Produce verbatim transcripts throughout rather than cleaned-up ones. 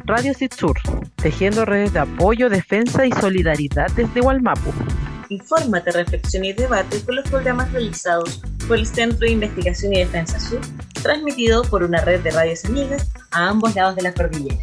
Radio Citsur, tejiendo redes de apoyo, defensa y solidaridad desde Wallmapu. Infórmate, reflexiona y debate con los programas realizados por el Centro de Investigación y Defensa Sur, transmitido por una red de radios amigas a ambos lados de la cordillera.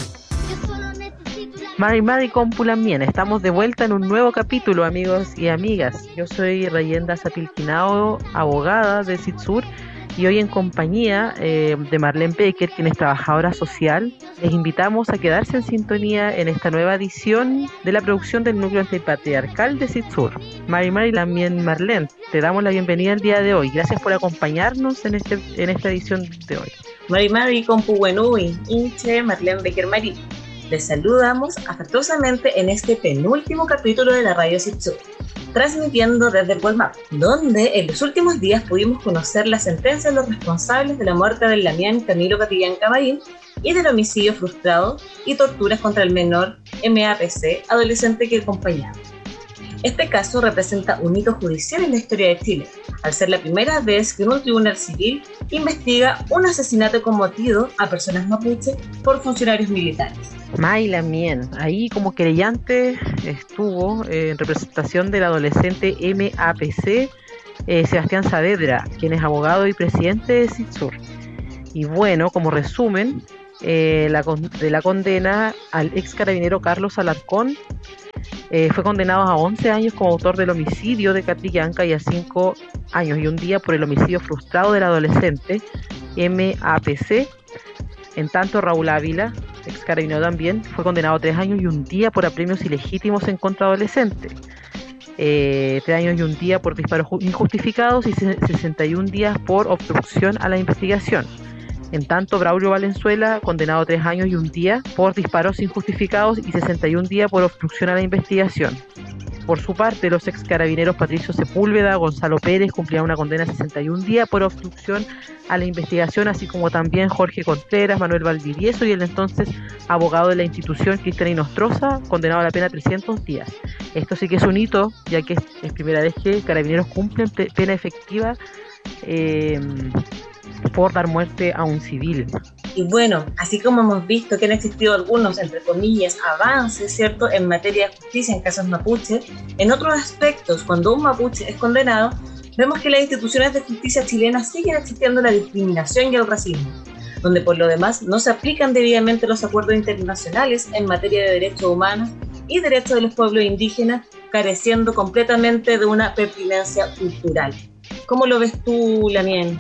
Mari Mari Compulamien, estamos de vuelta en un nuevo capítulo, amigos y amigas. Yo soy Rayenda Zapilquinao, abogada de Citsur, y hoy en compañía eh, de Marlene Becker, quien es trabajadora social, les invitamos a quedarse en sintonía en esta nueva edición de la producción del Núcleo Antipatriarcal de Citsur. Mari Mari, también Marlene, te damos la bienvenida el día de hoy. Gracias por acompañarnos en, este, en esta edición de hoy. Mari Mari Compuwenui, Inche, Marlene Becker Mari. Les saludamos afectuosamente en este penúltimo capítulo de la Radio Citsur, transmitiendo desde el Wallmapu, donde en los últimos días pudimos conocer la sentencia de los responsables de la muerte del Damián Camilo Catillán Camarín y del homicidio frustrado y torturas contra el menor M A P C, adolescente que acompañaba. Este caso representa un hito judicial en la historia de Chile, al ser la primera vez que un tribunal civil investiga un asesinato con motivo a personas mapuche por funcionarios militares. Mayla Mien, ahí como querellante estuvo eh, en representación del adolescente M A P C, eh, Sebastián Saavedra, quien es abogado y presidente de Citsur. Y bueno, como resumen eh, la, de la condena al ex carabinero Carlos Alarcón, eh, fue condenado a once años como autor del homicidio de Catrillanca y a cinco años y un día por el homicidio frustrado del adolescente M A P C. En tanto, Raúl Ávila, ex carabinero también, fue condenado a tres años y un día por apremios ilegítimos en contra de adolescentes. Eh, tres años y un día por disparos injustificados y sesenta y un días por obstrucción a la investigación. En tanto, Braulio Valenzuela, condenado a tres años y un día por disparos injustificados y sesenta y un días por obstrucción a la investigación. Por su parte, los ex carabineros Patricio Sepúlveda, Gonzalo Pérez cumplían una condena de sesenta y un días por obstrucción a la investigación, así como también Jorge Contreras, Manuel Valdivieso y el entonces abogado de la institución, Cristian Inostroza, condenado a la pena trescientos días. Esto sí que es un hito, ya que es, es primera vez que carabineros cumplen pe- pena efectiva eh, por dar muerte a un civil. Y bueno, así como hemos visto que han existido algunos, entre comillas, avances, ¿cierto?, en materia de justicia en casos mapuche, en otros aspectos, cuando un mapuche es condenado, vemos que las instituciones de justicia chilenas siguen existiendo la discriminación y el racismo, donde por lo demás no se aplican debidamente los acuerdos internacionales en materia de derechos humanos y derechos de los pueblos indígenas, careciendo completamente de una pertinencia cultural. ¿Cómo lo ves tú, Lamien?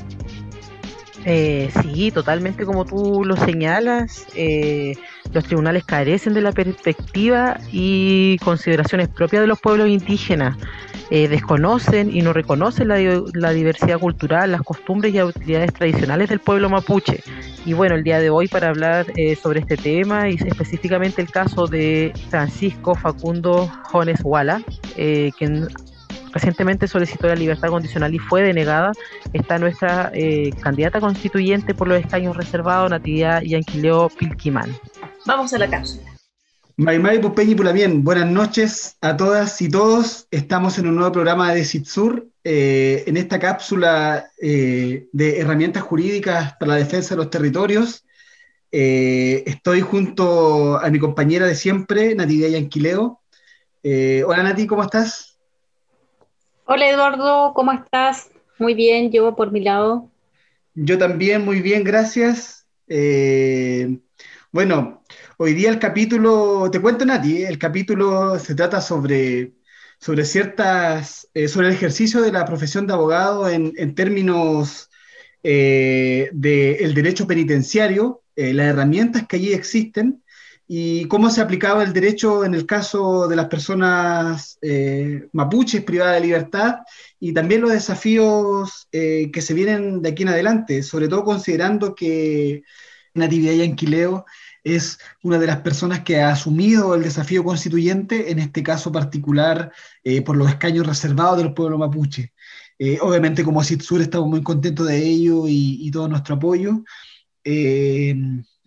Eh, sí, totalmente como tú lo señalas, eh, los tribunales carecen de la perspectiva y consideraciones propias de los pueblos indígenas, eh, desconocen y no reconocen la, la diversidad cultural, las costumbres y utilidades tradicionales del pueblo mapuche. Y bueno, el día de hoy para hablar eh, sobre este tema y específicamente el caso de Francisco Facundo Jones Wala, eh, quien recientemente solicitó la libertad condicional y fue denegada, está nuestra eh, candidata constituyente por los escaños reservados, Natividad Yanquileo Pilquimán. Vamos a la cápsula. Mari Mari Pupeñi Pulamien, buenas noches a todas y todos. Estamos en un nuevo programa de Citsur, eh, en esta cápsula eh, de herramientas jurídicas para la defensa de los territorios. Eh, estoy junto a mi compañera de siempre, Natividad Yanquileo. Eh, hola Nati, ¿cómo estás? Hola Eduardo, ¿cómo estás? Muy bien, yo por mi lado. Yo también, muy bien, gracias. Eh, bueno, hoy día el capítulo, te cuento Nati, el capítulo se trata sobre, sobre ciertas, eh, sobre el ejercicio de la profesión de abogado en, en términos eh, del derecho penitenciario, eh, las herramientas que allí existen y cómo se aplicaba el derecho en el caso de las personas eh, mapuches privadas de libertad y también los desafíos eh, que se vienen de aquí en adelante, sobre todo considerando que Natividad Yanquileo es una de las personas que ha asumido el desafío constituyente, en este caso particular eh, por los escaños reservados del pueblo mapuche. Eh, obviamente como Citsur estamos muy contentos de ello y, y todo nuestro apoyo. Eh,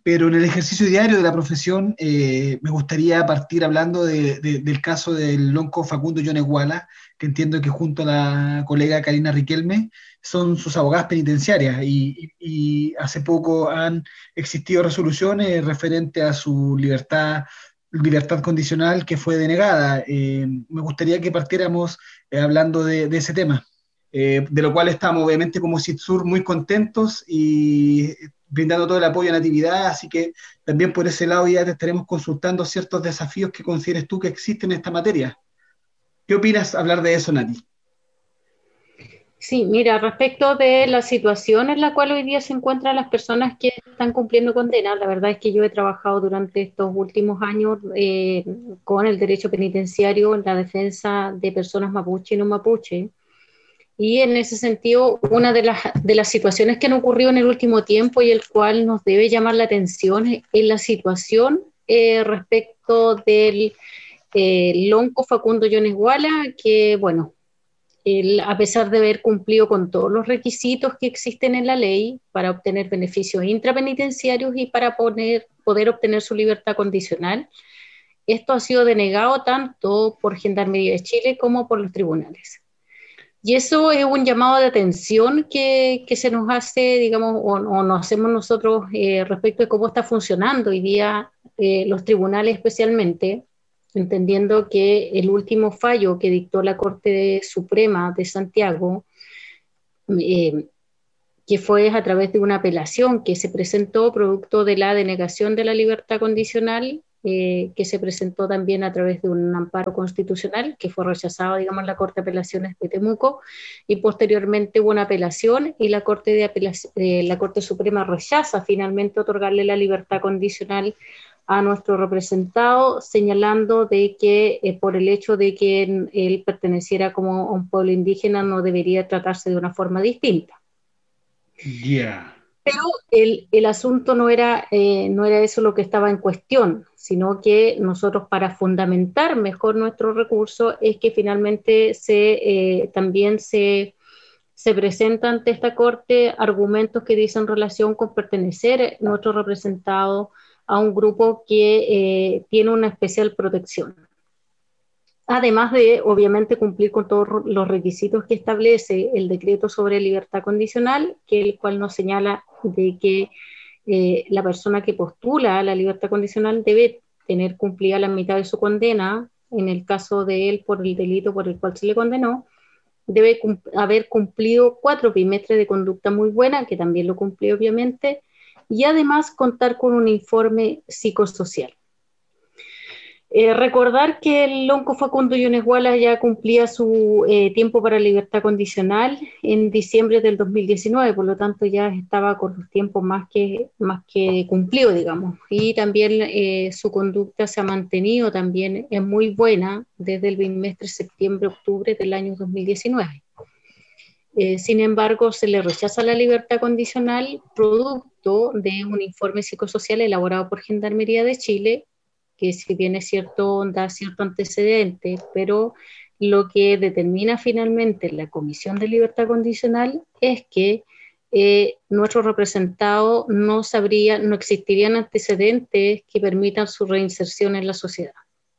pero en el ejercicio diario de la profesión eh, me gustaría partir hablando de, de, del caso del lonco Facundo Yoneguala, que entiendo que junto a la colega Karina Riquelme son sus abogadas penitenciarias y, y, y hace poco han existido resoluciones referentes a su libertad, libertad condicional que fue denegada. Eh, me gustaría que partiéramos eh, hablando de, de ese tema. Eh, de lo cual estamos obviamente como SITSUR muy contentos y brindando todo el apoyo a Natividad, así que también por ese lado ya te estaremos consultando ciertos desafíos que consideres tú que existen en esta materia. ¿Qué opinas hablar de eso, Nati? Sí, mira, respecto de la situación en la cual hoy día se encuentran las personas que están cumpliendo condena, la verdad es que yo he trabajado durante estos últimos años eh, con el derecho penitenciario en la defensa de personas mapuche y no mapuche. Y en ese sentido, una de las, de las situaciones que han ocurrido en el último tiempo y el cual nos debe llamar la atención es, es la situación eh, respecto del eh, lonco Facundo Yoneguala, que bueno, él, a pesar de haber cumplido con todos los requisitos que existen en la ley para obtener beneficios intrapenitenciarios y para poner, poder obtener su libertad condicional, esto ha sido denegado tanto por Gendarmería de Chile como por los tribunales. Y eso es un llamado de atención que, que se nos hace, digamos, o, o nos hacemos nosotros eh, respecto de cómo está funcionando hoy día eh, los tribunales especialmente, entendiendo que el último fallo que dictó la Corte Suprema de Santiago, eh, que fue a través de una apelación que se presentó producto de la denegación de la libertad condicional, Eh, que se presentó también a través de un amparo constitucional que fue rechazado, digamos, en la Corte de Apelaciones de Temuco, y posteriormente hubo una apelación y la Corte, de Apelación, eh, la Corte Suprema rechaza finalmente otorgarle la libertad condicional a nuestro representado, señalando de que eh, por el hecho de que él perteneciera como a un pueblo indígena no debería tratarse de una forma distinta. Ya. Yeah. Pero el, el asunto no era, eh, no era eso lo que estaba en cuestión, sino que nosotros, para fundamentar mejor nuestro recurso, es que finalmente se, eh, también se, se presentan ante esta Corte argumentos que dicen relación con pertenecer nuestro representado a un grupo que eh, tiene una especial protección. Además de, obviamente, cumplir con todos los requisitos que establece el decreto sobre libertad condicional, que el cual nos señala de que eh, la persona que postula a la libertad condicional debe tener cumplida la mitad de su condena, en el caso de él por el delito por el cual se le condenó, debe cum haber cumplido cuatro bimestres de conducta muy buena, que también lo cumplió obviamente, y además contar con un informe psicosocial. Eh, recordar que el lonco Facundo Yoneguala ya cumplía su eh, tiempo para libertad condicional en diciembre del dos mil diecinueve, por lo tanto ya estaba con los tiempos más que, más que cumplido, digamos. Y también eh, su conducta se ha mantenido también, es muy buena desde el bimestre septiembre-octubre del año dos mil diecinueve. Eh, sin embargo, se le rechaza la libertad condicional producto de un informe psicosocial elaborado por Gendarmería de Chile, que si bien es cierto, da cierto antecedente, pero lo que determina finalmente la Comisión de Libertad Condicional es que eh, nuestro representado no sabría, no existirían antecedentes que permitan su reinserción en la sociedad.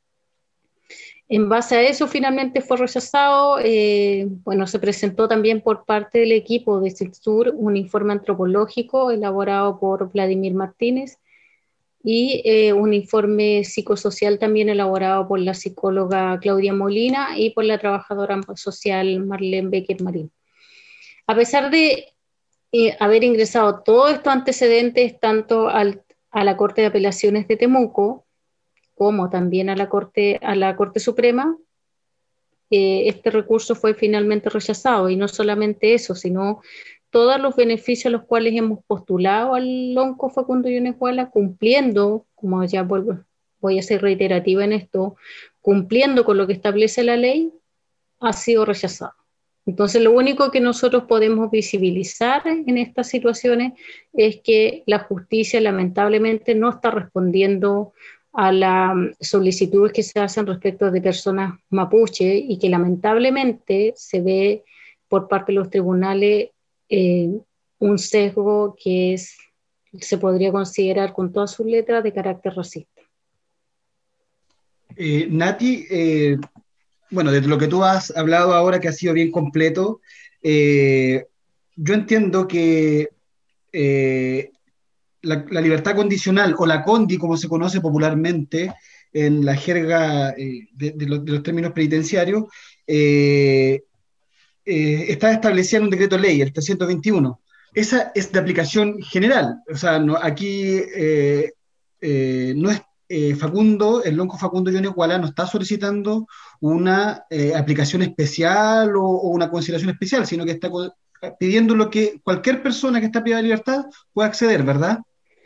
En base a eso, finalmente fue rechazado. Eh, bueno, se presentó también por parte del equipo de SITSUR un informe antropológico elaborado por Vladimir Martínez, y eh, un informe psicosocial también elaborado por la psicóloga Claudia Molina y por la trabajadora social Marlene Becker Marín. A pesar de eh, haber ingresado todos estos antecedentes tanto al, a la Corte de Apelaciones de Temuco como también a la Corte, a la Corte Suprema, eh, este recurso fue finalmente rechazado, y no solamente eso, sino todos los beneficios a los cuales hemos postulado al lonco Facundo Yoneguala, cumpliendo, como ya vuelvo, voy a ser reiterativa en esto, cumpliendo con lo que establece la ley, ha sido rechazado. Entonces, lo único que nosotros podemos visibilizar en estas situaciones es que la justicia lamentablemente no está respondiendo a las solicitudes que se hacen respecto de personas mapuche, y que lamentablemente se ve por parte de los tribunales Eh, un sesgo que es se podría considerar con todas sus letras de carácter racista. Eh, Nati, eh, bueno, de lo que tú has hablado ahora, que ha sido bien completo, eh, yo entiendo que eh, la, la libertad condicional, o la condi, como se conoce popularmente en la jerga eh, de, de, los, de, los términos penitenciarios, eh, eh, está establecida en un decreto ley, el trescientos veintiuno. Esa es de aplicación general. O sea, no, aquí eh, eh, no es eh, Facundo, el lonco Facundo Yonecuala no está solicitando una eh, aplicación especial o, o, una consideración especial, sino que está pidiendo lo que cualquier persona que está privada de libertad pueda acceder, ¿verdad?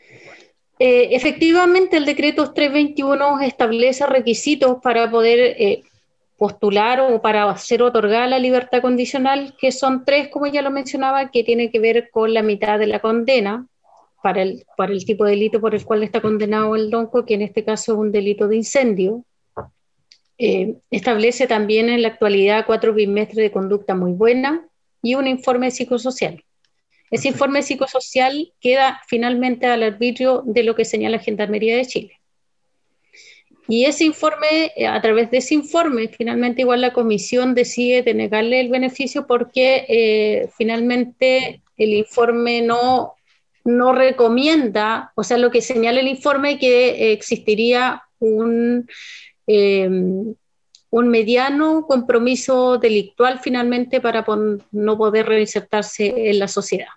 Eh, efectivamente, el decreto trescientos veintiuno establece requisitos para poder eh, postular o para ser otorgada la libertad condicional, que son tres, como ya lo mencionaba, que tiene que ver con la mitad de la condena para el, para el tipo de delito por el cual está condenado el lonco, que en este caso es un delito de incendio. Eh, establece también en la actualidad cuatro bimestres de conducta muy buena y un informe psicosocial. Ese informe psicosocial queda finalmente al arbitrio de lo que señala Gendarmería de Chile. Y ese informe, a través de ese informe, finalmente igual la comisión decide denegarle el beneficio porque eh, finalmente el informe no, no recomienda, o sea, lo que señala el informe que eh, existiría un... Eh, un mediano compromiso delictual finalmente para pon- no poder reinsertarse en la sociedad.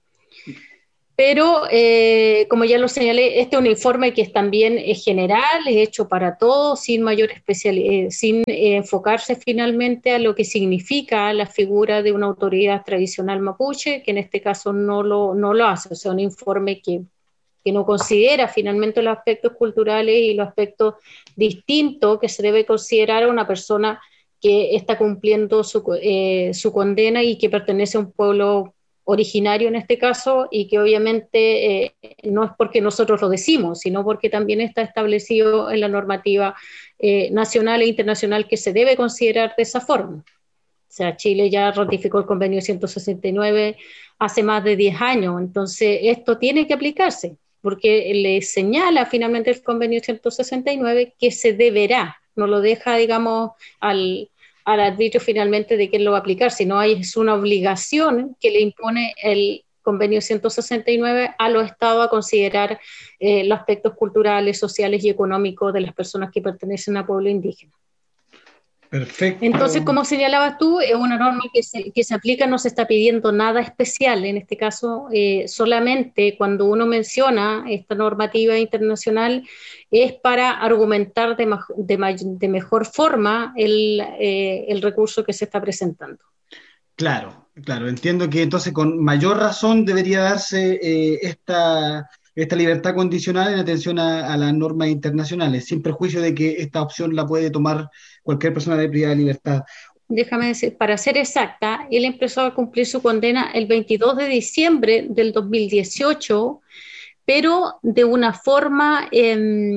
Pero, eh, como ya lo señalé, este es un informe que es también es general, es hecho para todos, sin mayor especial, eh, sin eh, enfocarse finalmente a lo que significa la figura de una autoridad tradicional mapuche, que en este caso no lo, no lo hace, o sea, un informe que que no considera finalmente los aspectos culturales y los aspectos distintos que se debe considerar a una persona que está cumpliendo su, eh, su condena y que pertenece a un pueblo originario en este caso, y que obviamente eh, no es porque nosotros lo decimos, sino porque también está establecido en la normativa eh, nacional e internacional que se debe considerar de esa forma. O sea, Chile ya ratificó el convenio ciento sesenta y nueve hace más de diez años, entonces esto tiene que aplicarse, porque le señala finalmente el convenio ciento sesenta y nueve que se deberá, no lo deja, digamos, al, al arbitrio finalmente de quién lo va a aplicar, sino hay, es una obligación que le impone el convenio ciento sesenta y nueve a los estados a considerar eh, los aspectos culturales, sociales y económicos de las personas que pertenecen a pueblo indígena. Perfecto. Entonces, como señalabas tú, es una norma que se, que se aplica, no se está pidiendo nada especial. En este caso, eh, solamente cuando uno menciona esta normativa internacional es para argumentar de, ma, de, ma, de mejor forma el, eh, el recurso que se está presentando. Claro, claro. Entiendo que entonces con mayor razón debería darse eh, esta... esta libertad condicional en atención a, a las normas internacionales, sin perjuicio de que esta opción la puede tomar cualquier persona de privada de libertad. Déjame decir, para ser exacta, él empezó a cumplir su condena el veintidós de diciembre del dos mil dieciocho, pero de una forma, eh,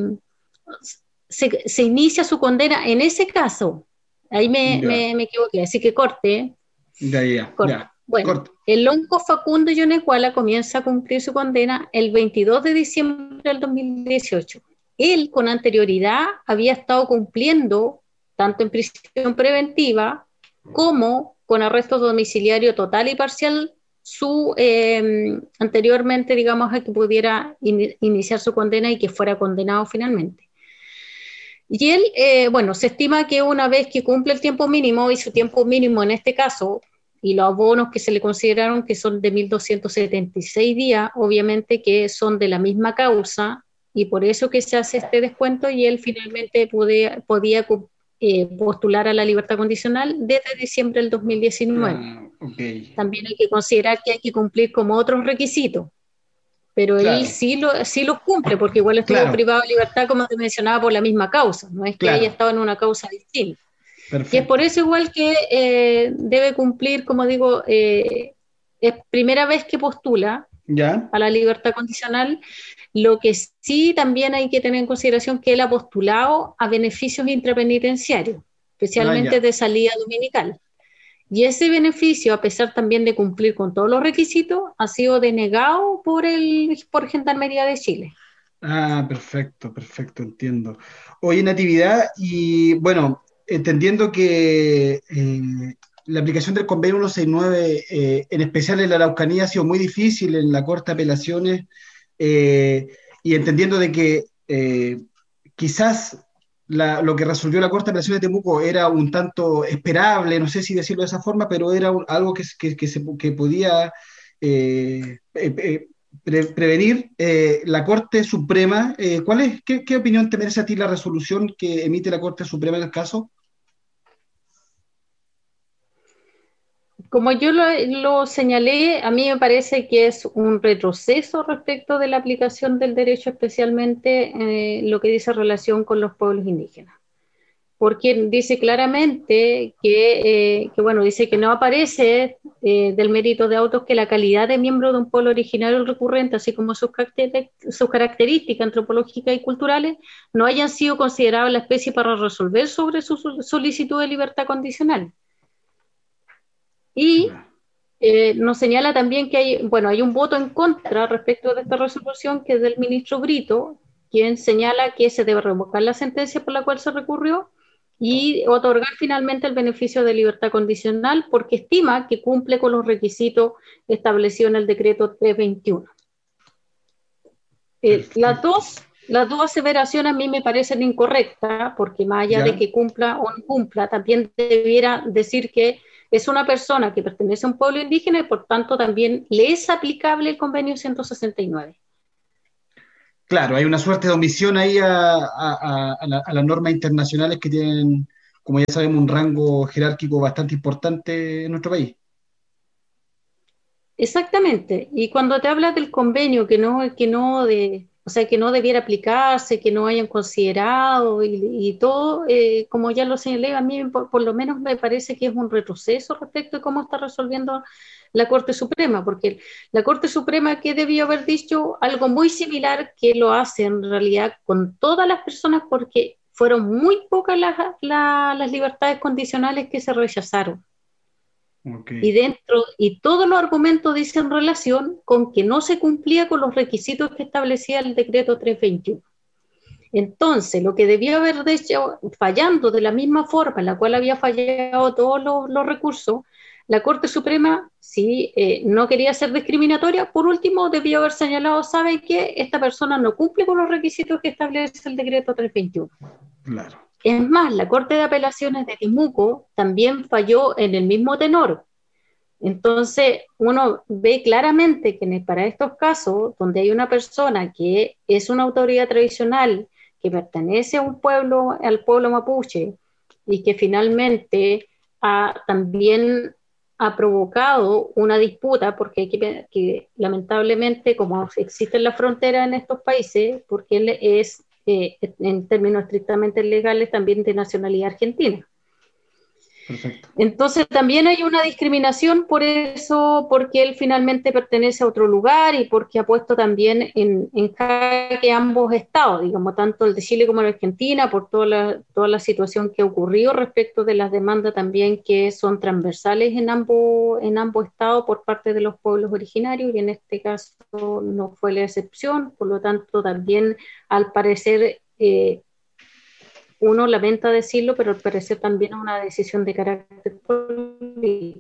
se, se inicia su condena en ese caso, ahí me, me, me equivoqué, así que corte. Ya, ya, corte. ya. Bueno, Corte. el lonco Facundo Yonecuala comienza a cumplir su condena el veintidós de diciembre del dos mil dieciocho. Él con anterioridad había estado cumpliendo tanto en prisión preventiva como con arresto domiciliario total y parcial su eh, anteriormente, digamos, a que pudiera in, iniciar su condena y que fuera condenado finalmente. Y él, eh, bueno, se estima que una vez que cumple el tiempo mínimo, y su tiempo mínimo en este caso, y los abonos que se le consideraron que son de mil doscientos setenta y seis días, obviamente que son de la misma causa, y por eso que se hace este descuento, y él finalmente podía, podía eh, postular a la libertad condicional desde diciembre del dos mil diecinueve. Ah, okay. También hay que considerar que hay que cumplir como otros requisitos, pero claro, él sí, lo, sí los cumple, porque igual estuvo claro, privado de libertad, como te mencionaba, por la misma causa, no es que claro, haya estado en una causa distinta. Perfecto. Y es por eso igual que eh, debe cumplir, como digo, eh, es primera vez que postula ¿Ya? a la libertad condicional. Lo que sí también hay que tener en consideración que él ha postulado a beneficios intrapenitenciarios, especialmente ah, de salida dominical. Y ese beneficio, a pesar también de cumplir con todos los requisitos, ha sido denegado por, el, por Gendarmería de Chile. Ah, perfecto, perfecto, entiendo. Oye, Natividad, y bueno, entendiendo que eh, la aplicación del convenio ciento sesenta y nueve, eh, en especial en la Araucanía, ha sido muy difícil en la Corte de Apelaciones, eh, y entendiendo de que eh, quizás la- lo que resolvió la Corte de Apelaciones de Temuco era un tanto esperable, no sé si decirlo de esa forma, pero era un- algo que, que, que se, que podía eh, eh, eh, pre- prevenir. Eh, la Corte Suprema, eh, ¿cuál es, qué, qué opinión te merece a ti la resolución que emite la Corte Suprema en el caso? Como yo lo, lo señalé, a mí me parece que es un retroceso respecto de la aplicación del derecho, especialmente eh, lo que dice relación con los pueblos indígenas. Porque dice claramente que, eh, que bueno, dice que no aparece eh, del mérito de autos que la calidad de miembro de un pueblo originario recurrente, así como sus, caracter sus características antropológicas y culturales, no hayan sido consideradas la especie para resolver sobre su solicitud de libertad condicional. Y eh, nos señala también que hay, bueno, hay un voto en contra respecto de esta resolución, que es del ministro Brito, quien señala que se debe revocar la sentencia por la cual se recurrió y otorgar finalmente el beneficio de libertad condicional porque estima que cumple con los requisitos establecidos en el decreto trescientos veintiuno. Eh, las, dos, las dos aseveraciones a mí me parecen incorrectas, porque más allá ¿Ya? de que cumpla o no cumpla, también debiera decir que es una persona que pertenece a un pueblo indígena y por tanto también le es aplicable el convenio ciento sesenta y nueve. Claro, hay una suerte de omisión ahí a, a- a- a la- a las normas internacionales que tienen, como ya sabemos, un rango jerárquico bastante importante en nuestro país. Exactamente. Y cuando te hablas del convenio que no, que no de, o sea, que no debiera aplicarse, que no hayan considerado y, y todo, eh, como ya lo señalé, a mí por, por lo menos me parece que es un retroceso respecto de cómo está resolviendo la Corte Suprema, porque la Corte Suprema que debió haber dicho algo muy similar que lo hace en realidad con todas las personas, porque fueron muy pocas las, la- las libertades condicionales que se rechazaron. Y Okay. dentro, y todos los argumentos dicen relación con que no se cumplía con los requisitos que establecía el decreto trescientos veintiuno. Entonces, lo que debió haber hecho, fallando de la misma forma en la cual había fallado todos los, los recursos, la Corte Suprema, si eh, no quería ser discriminatoria, por último debió haber señalado, ¿sabe qué? Esta persona no cumple con los requisitos que establece el decreto trescientos veintiuno. Claro. Es más, la Corte de Apelaciones de Temuco también falló en el mismo tenor. Entonces, uno ve claramente que para estos casos, donde hay una persona que es una autoridad tradicional, que pertenece a un pueblo, al pueblo mapuche, y que finalmente ha, también ha provocado una disputa, porque, hay que, que lamentablemente, como existen las fronteras en estos países, porque él es, eh, en términos estrictamente legales, también de nacionalidad argentina. Perfecto. Entonces también hay una discriminación por eso, porque él finalmente pertenece a otro lugar y porque ha puesto también en, en jaque ambos estados, digamos, tanto el de Chile como el de Argentina, por toda la, toda la situación que ha ocurrido respecto de las demandas también que son transversales en ambos, en ambos estados por parte de los pueblos originarios, y en este caso no fue la excepción. Por lo tanto también, al parecer, eh, uno lamenta decirlo, pero al parecer también es una decisión de carácter político.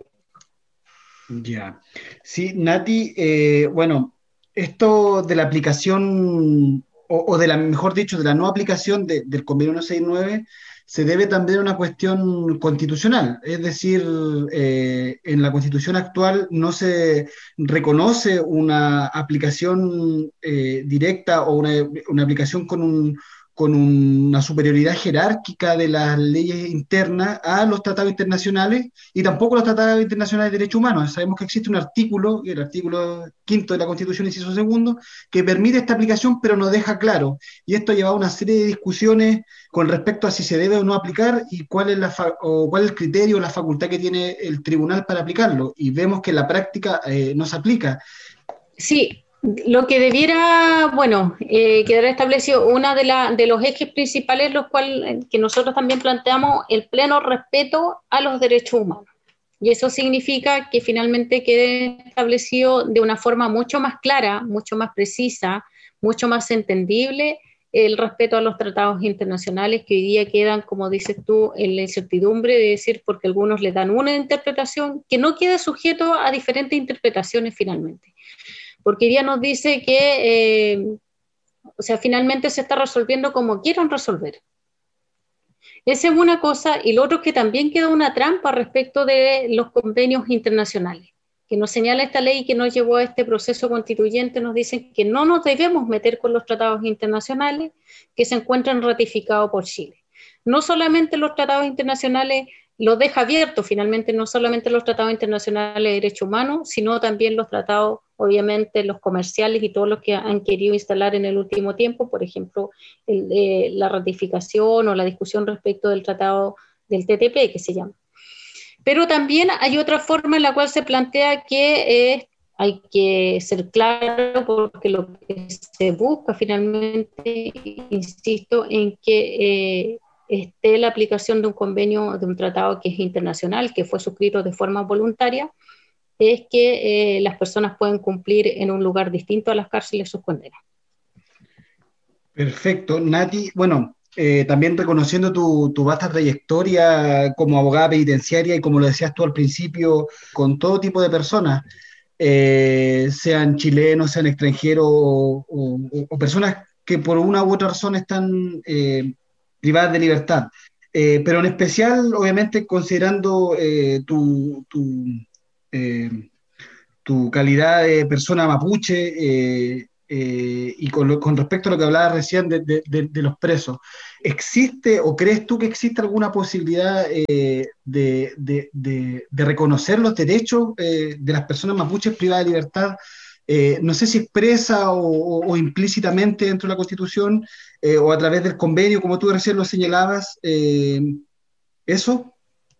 Ya. Sí, Nati, eh, bueno, esto de la aplicación, o, o de la, mejor dicho, de la no aplicación de- del convenio ciento sesenta y nueve, se debe también a una cuestión constitucional. Es decir, eh, en la Constitución actual no se reconoce una aplicación eh, directa o una, una aplicación con un con una superioridad jerárquica de las leyes internas a los tratados internacionales y tampoco los tratados internacionales de derechos humanos. Sabemos que existe un artículo, el artículo quinto de la Constitución, inciso segundo, que permite esta aplicación, pero no deja claro. Y esto ha llevado a una serie de discusiones con respecto a si se debe o no aplicar y cuál es, la o cuál es el criterio o la facultad que tiene el tribunal para aplicarlo. Y vemos que en la práctica eh, no se aplica. Sí, lo que debiera, bueno, eh, quedar establecido, uno de, la, de los ejes principales, los cuales que nosotros también planteamos, el pleno respeto a los derechos humanos. Y eso significa que finalmente quede establecido de una forma mucho más clara, mucho más precisa, mucho más entendible el respeto a los tratados internacionales que hoy día quedan, como dices tú, en la incertidumbre de decir, porque algunos le dan una interpretación que no queda sujeto a diferentes interpretaciones finalmente. Porque hoy día nos dice que, eh, o sea, finalmente se está resolviendo como quieran resolver. Esa es una cosa, y lo otro es que también queda una trampa respecto de los convenios internacionales, que nos señala esta ley que nos llevó a este proceso constituyente, nos dicen que no nos debemos meter con los tratados internacionales que se encuentran ratificados por Chile. No solamente los tratados internacionales los deja abiertos, finalmente, no solamente los tratados internacionales de derechos humanos, sino también los tratados, obviamente, los comerciales y todos los que han querido instalar en el último tiempo, por ejemplo, el, eh, la ratificación o la discusión respecto del tratado del T T P, que se llama. Pero también hay otra forma en la cual se plantea que eh, hay que ser claro, porque lo que se busca finalmente, insisto, en que eh, esté la aplicación de un convenio, de un tratado que es internacional, que fue suscrito de forma voluntaria, es que eh, las personas pueden cumplir en un lugar distinto a las cárceles sus condenas. Perfecto, Nati. Bueno, eh, también reconociendo tu, tu vasta trayectoria como abogada penitenciaria y como lo decías tú al principio, con todo tipo de personas, eh, sean chilenos, sean extranjeros o, o- o personas que por una u otra razón están eh, privadas de libertad. Eh, pero en especial, obviamente, considerando eh, tu, tu, eh, tu calidad de persona mapuche, eh, eh, y con, lo- con respecto a lo que hablabas recién de, de- de- de los presos, ¿existe o crees tú que existe alguna posibilidad eh, de, de- de- de reconocer los derechos eh, de las personas mapuches privadas de libertad? Eh, no sé si expresa o, o- o implícitamente dentro de la Constitución, eh, o a través del convenio, como tú recién lo señalabas, eh, ¿eso?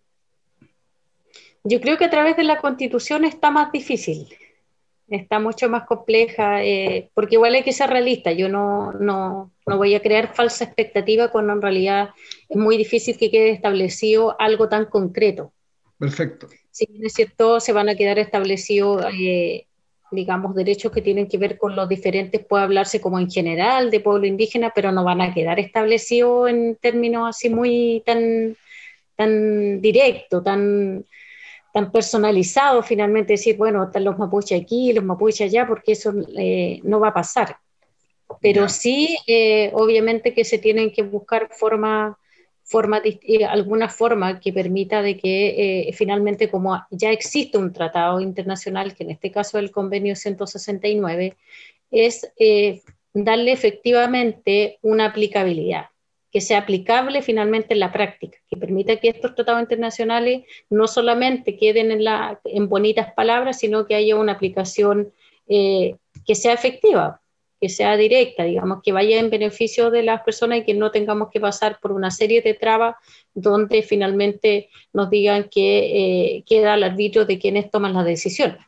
Yo creo que a través de la Constitución está más difícil, está mucho más compleja, eh, porque igual hay que ser realista. Yo no, no, no voy a crear falsa expectativa cuando en realidad es muy difícil que quede establecido algo tan concreto. Perfecto. Si bien es cierto, se van a quedar establecidos, eh, digamos, derechos que tienen que ver con los diferentes, puede hablarse como en general de pueblo indígena, pero no van a quedar establecidos en términos así muy tan, tan directo, tan, tan personalizado finalmente, decir, bueno, están los mapuches aquí, los mapuches allá, porque eso eh, no va a pasar. Pero Ya. sí, eh, obviamente que se tienen que buscar formas, forma, eh, alguna forma que permita de que eh, finalmente, como ya existe un tratado internacional, que en este caso es el convenio ciento sesenta y nueve, es eh, darle efectivamente una aplicabilidad, que sea aplicable finalmente en la práctica, que permita que estos tratados internacionales no solamente queden en, la, en bonitas palabras, sino que haya una aplicación eh, que sea efectiva, que sea directa, digamos, que vaya en beneficio de las personas y que no tengamos que pasar por una serie de trabas donde finalmente nos digan que eh, queda al arbitrio de quienes toman las decisiones.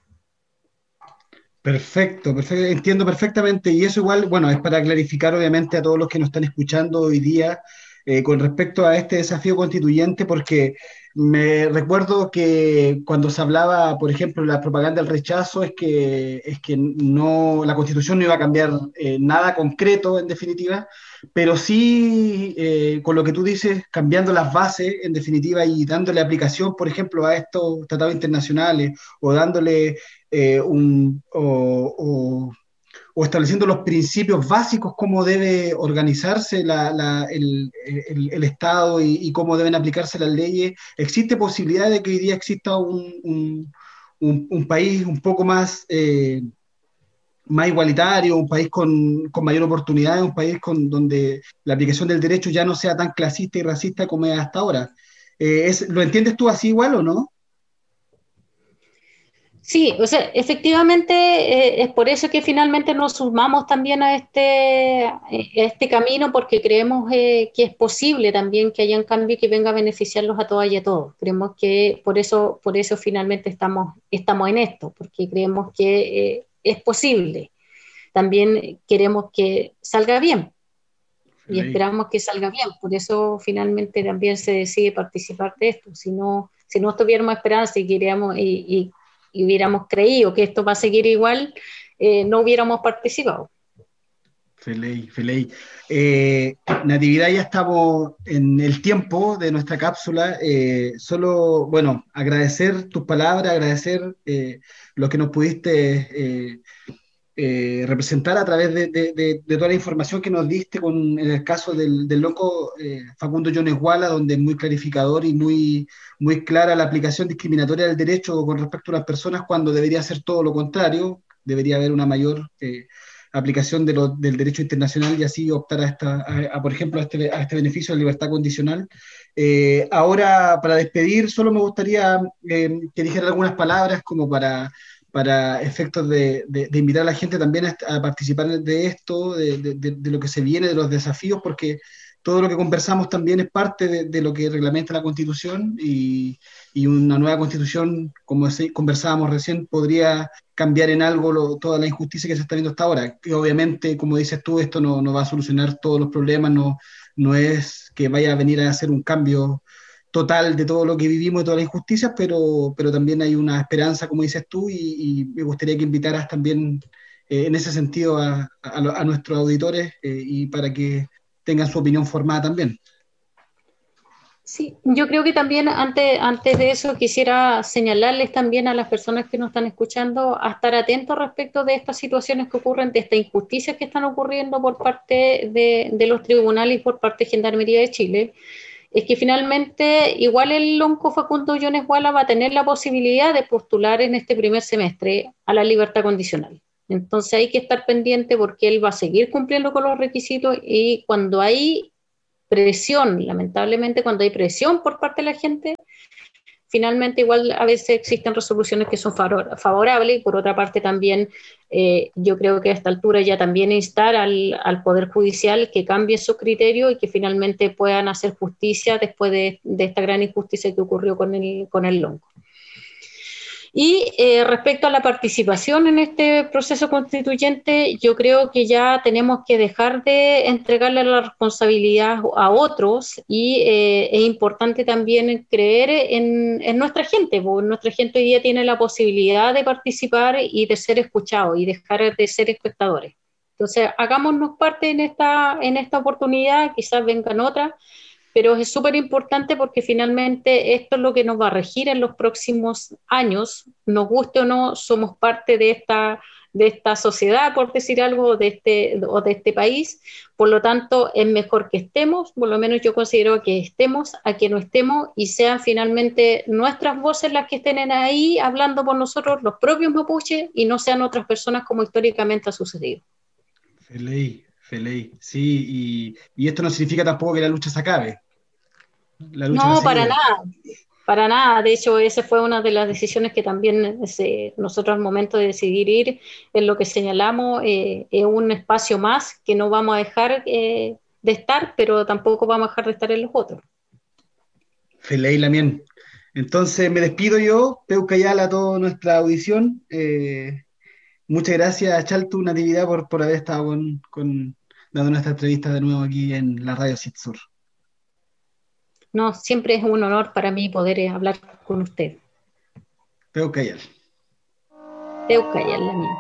Perfecto, perfecto, entiendo perfectamente. Y eso igual, bueno, es para clarificar obviamente a todos los que nos están escuchando hoy día eh, con respecto a este desafío constituyente, porque me recuerdo que cuando se hablaba, por ejemplo, de la propaganda del rechazo, es que, es que no, la Constitución no iba a cambiar eh, nada concreto, en definitiva, pero sí, eh, con lo que tú dices, cambiando las bases, en definitiva, y dándole aplicación, por ejemplo, a estos tratados internacionales o dándole eh, un, o, o- o estableciendo los principios básicos, cómo debe organizarse la- la- el, el- el Estado y, y cómo deben aplicarse las leyes. ¿Existe posibilidad de que hoy día exista un, un- un- un país un poco más, eh, más igualitario, un país con, con mayor oportunidad, un país con, donde la aplicación del derecho ya no sea tan clasista y racista como es hasta ahora? Eh, es- ¿lo entiendes tú así igual o no? Sí, o sea, efectivamente eh, es por eso que finalmente nos sumamos también a este, a este camino, porque creemos eh, que es posible también que haya un cambio que venga a beneficiarlos a todas y a todos. Creemos que por eso, por eso finalmente estamos, estamos en esto, porque creemos que eh, es posible. También queremos que salga bien y Ley. esperamos que salga bien. Por eso finalmente también se decide participar de esto. Si no, si no tuviéramos esperanza y, queríamos, y, y, y hubiéramos creído que esto va a seguir igual, eh, no hubiéramos participado. Feley, Feley. Eh, Natividad, ya estamos en el tiempo de nuestra cápsula. Eh, solo, bueno, agradecer tus palabras, agradecer eh, lo que nos pudiste eh, eh, representar a través de, de, de, de toda la información que nos diste con en el caso del, del loco eh, Facundo Yones Wala, donde es muy clarificador y muy, muy clara la aplicación discriminatoria del derecho con respecto a las personas, cuando debería ser todo lo contrario, debería haber una mayor eh, aplicación de lo, del derecho internacional y así optar a, esta, a, a por ejemplo, a este, a este beneficio de libertad condicional. Eh, ahora, para despedir, solo me gustaría eh, que dijera algunas palabras como para, para efectos de, de, de invitar a la gente también a, a participar de esto, de, de, de lo que se viene, de los desafíos, porque todo lo que conversamos también es parte de, de lo que reglamenta la Constitución, y, y una nueva Constitución, como conversábamos recién, podría cambiar en algo lo, toda la injusticia que se está viendo hasta ahora. Que obviamente, como dices tú, esto no, no va a solucionar todos los problemas, no, no es que vaya a venir a hacer un cambio total de todo lo que vivimos, de todas las injusticias, pero, pero también hay una esperanza, como dices tú, y, y me gustaría que invitaras también eh, en ese sentido a, a, a nuestros auditores eh, y para que tengan su opinión formada también. Sí, yo creo que también antes, antes de eso quisiera señalarles también a las personas que nos están escuchando a estar atentos respecto de estas situaciones que ocurren, de estas injusticias que están ocurriendo por parte de, de los tribunales y por parte de Gendarmería de Chile. Es que finalmente igual el lonco Facundo Yones Wala va a tener la posibilidad de postular en este primer semestre a la libertad condicional. Entonces hay que estar pendiente porque él va a seguir cumpliendo con los requisitos, y cuando hay presión, lamentablemente cuando hay presión por parte de la gente, finalmente igual a veces existen resoluciones que son favorables, y por otra parte también eh, yo creo que a esta altura ya también instar al, al Poder Judicial que cambie su criterio y que finalmente puedan hacer justicia después de, de esta gran injusticia que ocurrió con el, con el lonco. Y eh, respecto a la participación en este proceso constituyente, yo creo que ya tenemos que dejar de entregarle la responsabilidad a otros, y eh, es importante también creer en, en nuestra gente, porque nuestra gente hoy día tiene la posibilidad de participar y de ser escuchados y dejar de ser espectadores. Entonces, hagámonos parte en esta, en esta oportunidad, quizás vengan otras, pero es súper importante porque finalmente esto es lo que nos va a regir en los próximos años, nos guste o no, somos parte de esta, de esta sociedad, por decir algo, de este, o de este país, por lo tanto es mejor que estemos, por lo menos yo considero que estemos, a que no estemos, y sean finalmente nuestras voces las que estén ahí hablando por nosotros, los propios mapuches, y no sean otras personas como históricamente ha sucedido. Feley. Feley, sí, y, y esto no significa tampoco que la lucha se acabe. La lucha no, para nada, para nada. De hecho, esa fue una de las decisiones que también ese, nosotros al momento de decidir ir, en lo que señalamos, eh, es un espacio más que no vamos a dejar eh, de estar, pero tampoco vamos a dejar de estar en los otros. Feley, Lamien. Entonces me despido yo, Peucayal, a toda nuestra audición. Eh, muchas gracias, Chaltu, Natividad, por, por haber estado con... con dando nuestra entrevista de nuevo aquí en la Radio Citsur. No, siempre es un honor para mí poder hablar con usted. Peucayal. Peucayal, la mía.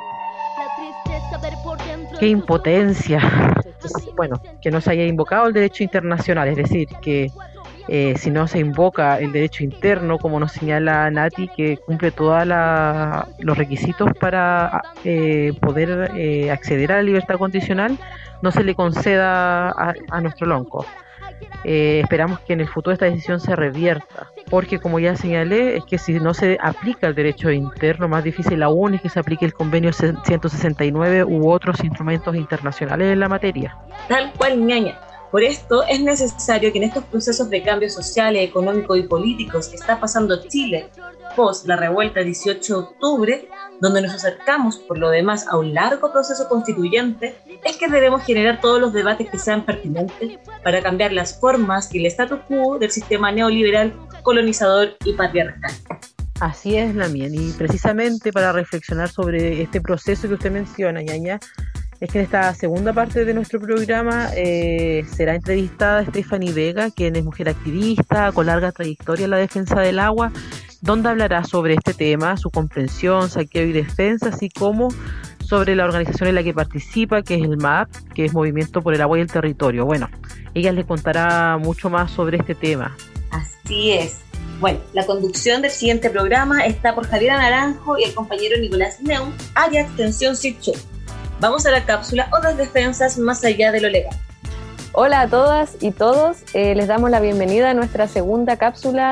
Qué impotencia. Bueno, que no se haya invocado el derecho internacional, es decir, que eh, si no se invoca el derecho interno, como nos señala Nati, que cumple todos los requisitos para eh, poder eh, acceder a la libertad condicional, no se le conceda a, a nuestro lonco. Eh, esperamos que en el futuro esta decisión se revierta, porque como ya señalé, es que si no se aplica el derecho interno, más difícil aún es que se aplique el convenio ciento sesenta y nueve u otros instrumentos internacionales en la materia. Tal cual, ñaña. Por esto es necesario que en estos procesos de cambios sociales, económicos y políticos que está pasando Chile post la revuelta dieciocho de octubre, donde nos acercamos por lo demás a un largo proceso constituyente, es que debemos generar todos los debates que sean pertinentes para cambiar las formas y el status quo del sistema neoliberal, colonizador y patriarcal. Así es, Lamien, y precisamente para reflexionar sobre este proceso que usted menciona, ñaña, es que en esta segunda parte de nuestro programa eh, será entrevistada Stephanie Vega, quien es mujer activista con larga trayectoria en la defensa del agua, donde hablará sobre este tema, su comprensión, saqueo y defensa, así como sobre la organización en la que participa, que es el M A P, que es Movimiento por el Agua y el Territorio. Bueno, ella les contará mucho más sobre este tema. Así es. Bueno, la conducción del siguiente programa está por Javiera Naranjo y el compañero Nicolás Neun, área extensión Sitchur. Vamos a la cápsula Otras defensas más allá de lo legal. Hola a todas y todos, eh, les damos la bienvenida a nuestra segunda cápsula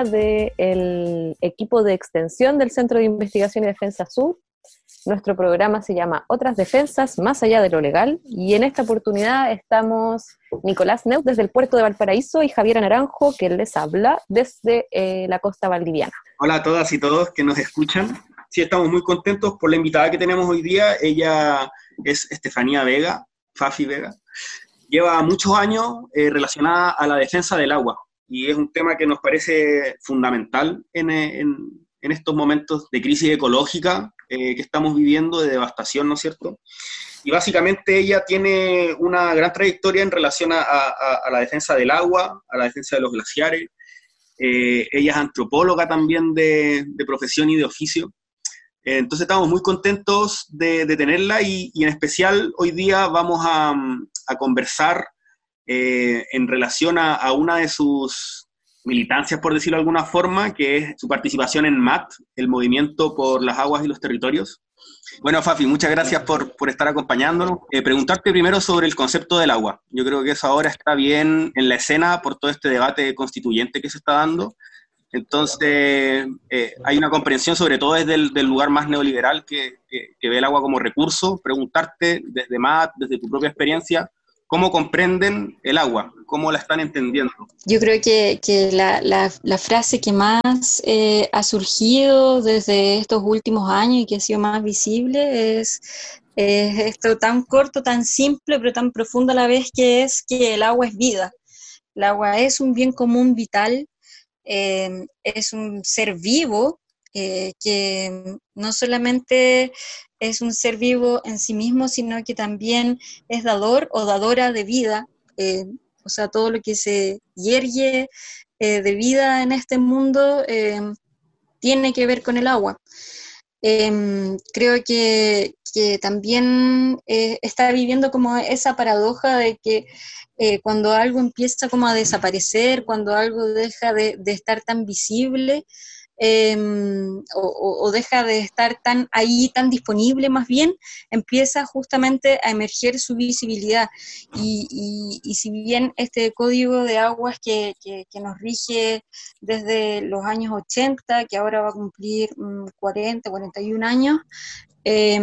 del equipo de extensión del Centro de Investigación y Defensa Sur. Nuestro programa se llama Otras defensas más allá de lo legal, y en esta oportunidad estamos Nicolás Neut desde el puerto de Valparaíso y Javiera Naranjo, que les habla desde eh, la costa valdiviana. Hola a todas y todos que nos escuchan. Sí, estamos muy contentos por la invitada que tenemos hoy día. Ella es Estefanía Vega, Fafi Vega. Lleva muchos años eh, relacionada a la defensa del agua, y es un tema que nos parece fundamental en, en, en estos momentos de crisis ecológica eh, que estamos viviendo, de devastación, ¿no es cierto? Y básicamente ella tiene una gran trayectoria en relación a, a, a la defensa del agua, a la defensa de los glaciares. Eh, ella es antropóloga también de, de profesión y de oficio. Eh, entonces estamos muy contentos de, de tenerla, y, y en especial hoy día vamos a, a conversar eh, en relación a, a una de sus militancias, por decirlo de alguna forma, que es su participación en M A T, el Movimiento por las Aguas y los Territorios. Bueno, Fafi, muchas gracias por, por estar acompañándonos. Eh, preguntarte primero sobre el concepto del agua. Yo creo que eso ahora está bien en la escena por todo este debate constituyente que se está dando. Entonces, eh, hay una comprensión, sobre todo desde el del lugar más neoliberal que, que, que ve el agua como recurso. Preguntarte desde M A T, desde tu propia experiencia, ¿cómo comprenden el agua? ¿Cómo la están entendiendo? Yo creo que, que la, la, la frase que más eh, ha surgido desde estos últimos años y que ha sido más visible es, es esto tan corto, tan simple, pero tan profundo a la vez, que es que el agua es vida. El agua es un bien común vital, eh, es un ser vivo, eh, que no solamente es un ser vivo en sí mismo, sino que también es dador o dadora de vida, eh, o sea, todo lo que se yergue eh, de vida en este mundo eh, tiene que ver con el agua. Eh, creo que, que también eh, está viviendo como esa paradoja de que eh, cuando algo empieza como a desaparecer, cuando algo deja de, de estar tan visible, Eh, o, o deja de estar tan ahí, tan disponible, más bien empieza justamente a emerger su visibilidad, y, y, y si bien este código de aguas que, que, que nos rige desde los años ochenta, que ahora va a cumplir um, cuarenta, cuarenta y un años, eh,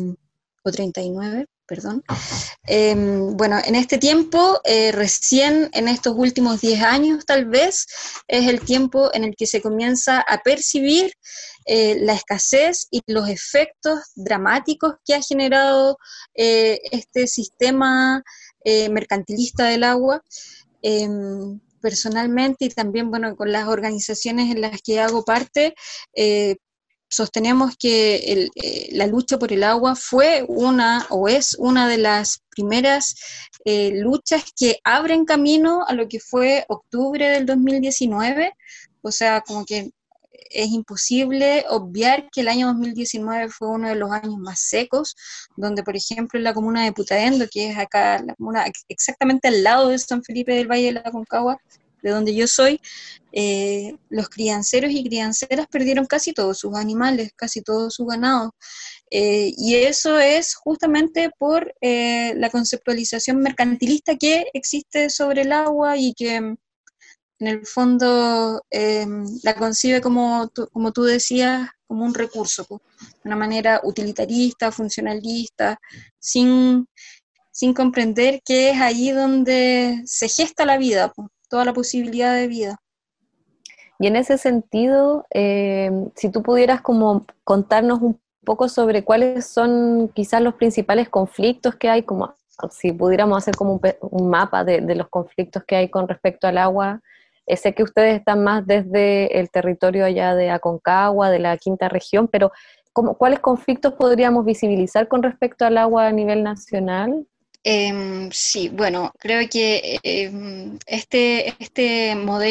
o treinta y nueve, perdón. Eh, bueno, en este tiempo, eh, recién en estos últimos diez años tal vez, es el tiempo en el que se comienza a percibir eh, la escasez y los efectos dramáticos que ha generado eh, este sistema eh, mercantilista del agua. Eh, personalmente, y también, bueno, con las organizaciones en las que hago parte, eh, sostenemos que el, eh, la lucha por el agua fue una, o es una de las primeras eh, luchas que abren camino a lo que fue octubre del dos mil diecinueve, o sea, como que es imposible obviar que el año dos mil diecinueve fue uno de los años más secos, donde, por ejemplo, en la comuna de Putaendo, que es acá, la comuna exactamente al lado de San Felipe del Valle de la Aconcagua, de donde yo soy, eh, los crianceros y crianceras perdieron casi todos sus animales, casi todos sus ganados, eh, y eso es justamente por eh, la conceptualización mercantilista que existe sobre el agua, y que en el fondo eh, la concibe como, como tú decías, como un recurso, pues, de una manera utilitarista, funcionalista, sin, sin comprender que es ahí donde se gesta la vida, pues, toda la posibilidad de vida. Y en ese sentido, eh, si tú pudieras como contarnos un poco sobre cuáles son quizás los principales conflictos que hay, como si pudiéramos hacer como un, un mapa de, de los conflictos que hay con respecto al agua. Eh, sé que ustedes están más desde el territorio allá de Aconcagua, de la quinta región, pero ¿cómo, ¿cuáles conflictos podríamos visibilizar con respecto al agua a nivel nacional? Eh, sí, bueno, creo que eh, este, este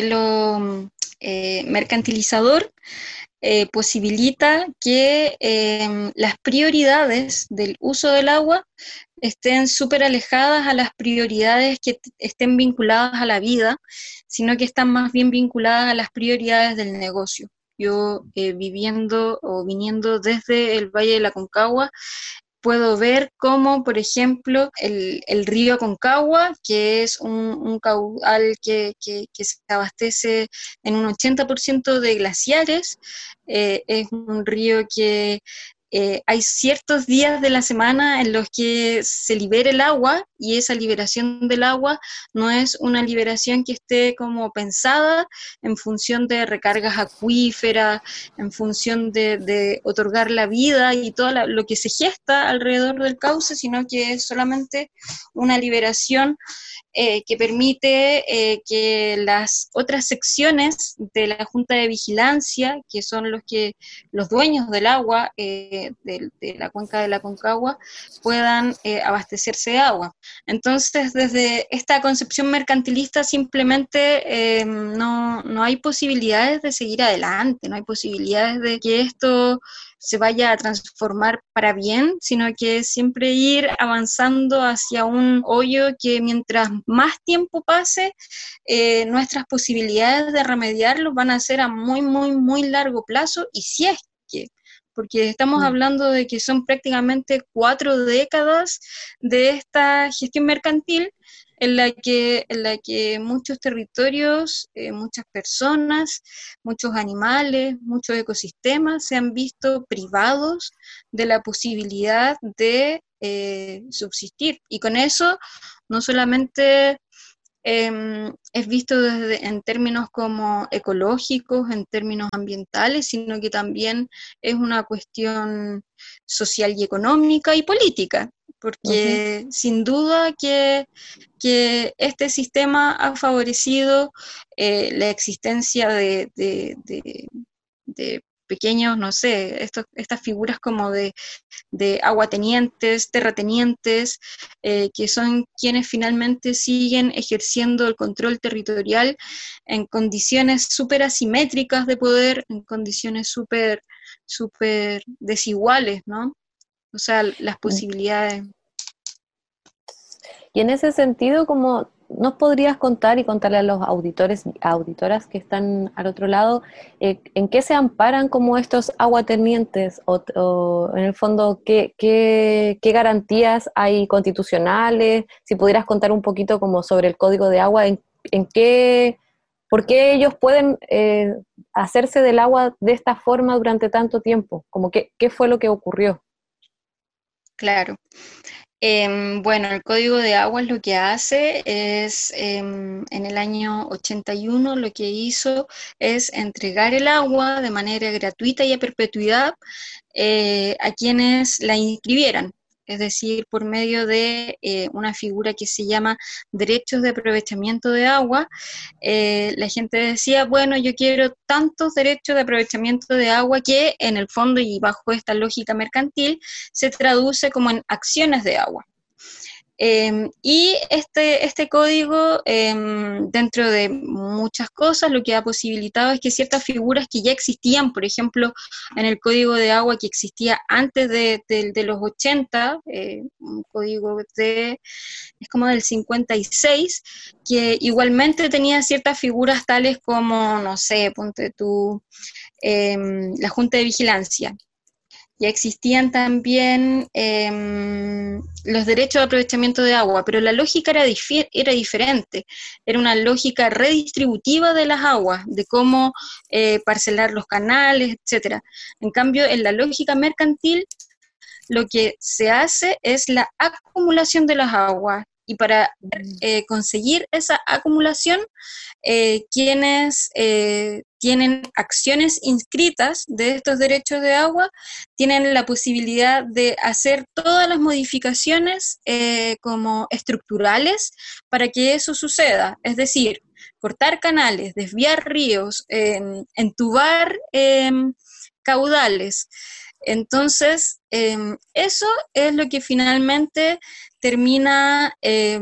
modelo eh, mercantilizador eh, posibilita que eh, las prioridades del uso del agua estén súper alejadas a las prioridades que t- estén vinculadas a la vida, sino que están más bien vinculadas a las prioridades del negocio. Yo eh, viviendo o viniendo desde el Valle de la Concagua, puedo ver cómo, por ejemplo, el, el río Aconcagua, que es un, un caudal que, que, que se abastece en un ochenta por ciento de glaciares, eh, es un río que eh, hay ciertos días de la semana en los que se libera el agua, y esa liberación del agua no es una liberación que esté como pensada en función de recargas acuíferas, en función de, de otorgar la vida y todo la, lo que se gesta alrededor del cauce, sino que es solamente una liberación eh, que permite eh, que las otras secciones de la Junta de Vigilancia, que son los, que, los dueños del agua eh, de, de la cuenca de la Concagua, puedan eh, abastecerse de agua. Entonces, desde esta concepción mercantilista simplemente eh, no, no hay posibilidades de seguir adelante, no hay posibilidades de que esto se vaya a transformar para bien, sino que siempre ir avanzando hacia un hoyo que mientras más tiempo pase, eh, nuestras posibilidades de remediarlo van a ser a muy, muy, muy largo plazo, y si es que, porque estamos Mm. hablando de que son prácticamente cuatro décadas de esta gestión mercantil, en la que, en la que muchos territorios, eh, muchas personas, muchos animales, muchos ecosistemas se han visto privados de la posibilidad de eh, subsistir. Y con eso no solamente eh, es visto desde, en términos como ecológicos, en términos ambientales, sino que también es una cuestión social y económica y política, porque uh-huh. sin duda que, que este sistema ha favorecido eh, la existencia de, de, de, de pequeños, no sé, estos, estas figuras como de, de aguatenientes, terratenientes, eh, que son quienes finalmente siguen ejerciendo el control territorial en condiciones súper asimétricas de poder, en condiciones súper súper desiguales, ¿no? O sea, las posibilidades. Y en ese sentido, ¿cómo nos podrías contar y contarle a los auditores, auditoras que están al otro lado, eh, en qué se amparan como estos aguatenientes o, o en el fondo qué, qué, qué garantías hay constitucionales? Si pudieras contar un poquito como sobre el Código de Agua, en, en qué, por qué ellos pueden eh, hacerse del agua de esta forma durante tanto tiempo, como qué, qué fue lo que ocurrió. Claro. Eh, bueno, el Código de Aguas lo que hace es, eh, en el año ochenta y uno, lo que hizo es entregar el agua de manera gratuita y a perpetuidad eh, a quienes la inscribieran, es decir, por medio de eh, una figura que se llama derechos de aprovechamiento de agua. Eh, la gente decía, bueno, yo quiero tantos derechos de aprovechamiento de agua, que en el fondo y bajo esta lógica mercantil se traduce como en acciones de agua. Eh, y este, este código, eh, dentro de muchas cosas, lo que ha posibilitado es que ciertas figuras que ya existían, por ejemplo, en el Código de Agua que existía antes de, de, de los ochenta, eh, un código de, es como del cincuenta y seis, que igualmente tenía ciertas figuras tales como, no sé, ponte tú, eh, la Junta de Vigilancia. Ya existían también eh, los derechos de aprovechamiento de agua, pero la lógica era, dif- era diferente, era una lógica redistributiva de las aguas, de cómo eh, parcelar los canales, etcétera. En cambio, en la lógica mercantil, lo que se hace es la acumulación de las aguas, y para eh, conseguir esa acumulación, eh, quienes eh, tienen acciones inscritas de estos derechos de agua tienen la posibilidad de hacer todas las modificaciones eh, como estructurales para que eso suceda, es decir, cortar canales, desviar ríos, eh, entubar eh, caudales, Entonces, eh, eso es lo que finalmente termina eh,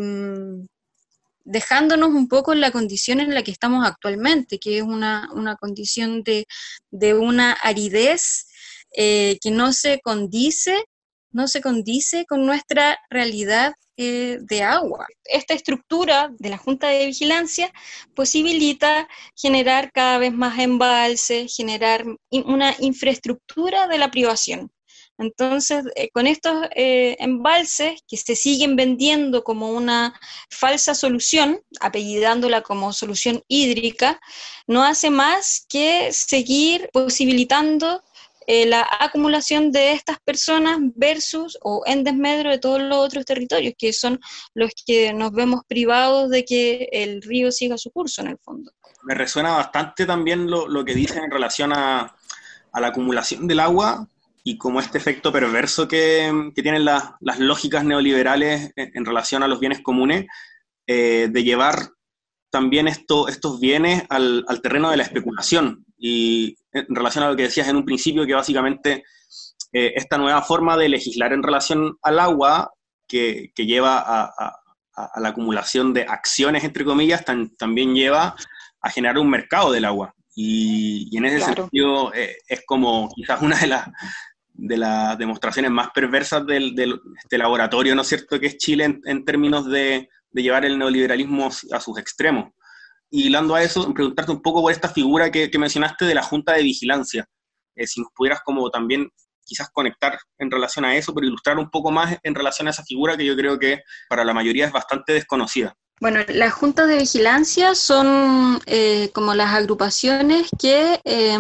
dejándonos un poco en la condición en la que estamos actualmente, que es una, una condición de, de una aridez eh, que no se condice, no se condice con nuestra realidad eh, de agua. Esta estructura de la Junta de Vigilancia posibilita generar cada vez más embalses, generar in, una infraestructura de la privación. Entonces, eh, con estos eh, embalses que se siguen vendiendo como una falsa solución, apellidándola como solución hídrica, no hace más que seguir posibilitando eh, la acumulación de estas personas versus o en desmedro de todos los otros territorios, que son los que nos vemos privados de que el río siga su curso en el fondo. Me resuena bastante también lo, lo que dicen en relación a, a la acumulación del agua, y como este efecto perverso que, que tienen la, las lógicas neoliberales en, en relación a los bienes comunes, eh, de llevar también esto, estos bienes al, al terreno de la especulación, y en relación a lo que decías en un principio, que básicamente eh, esta nueva forma de legislar en relación al agua, que, que lleva a, a, a la acumulación de acciones, entre comillas, tan, también lleva a generar un mercado del agua, y, y en ese claro. sentido eh, es como quizás una de las de las demostraciones más perversas del, del este laboratorio, ¿no es cierto?, que es Chile en, en términos de, de llevar el neoliberalismo a sus extremos. Y hilando a eso, preguntarte un poco por esta figura que, que mencionaste de la Junta de Vigilancia, eh, si nos pudieras como también quizás conectar en relación a eso, pero ilustrar un poco más en relación a esa figura que yo creo que para la mayoría es bastante desconocida. Bueno, las juntas de vigilancia son eh, como las agrupaciones que... Eh,